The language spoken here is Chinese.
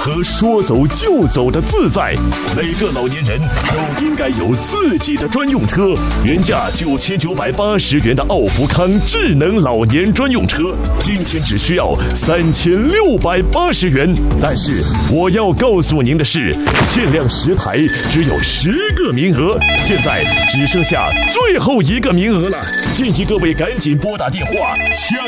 和说走就走的自在。每个老年人都应该有自己的专用车。原价9980元的奥福康智能老年专用车，今天只需要3680元。但是我要告诉您的是，限量10台，只有10个名额，现在只剩下最后1个名额了，建议各位赶紧拨打电话抢